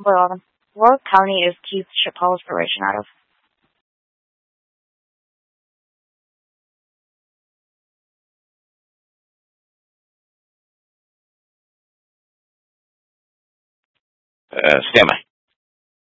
Well, what county is Keith Chappelle's relation out of? Stand by.